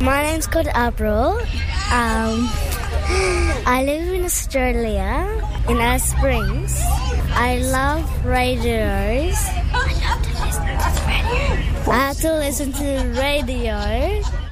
My name's called April. I live in Australia, in Alice Springs. I love radios. I have to listen to the radio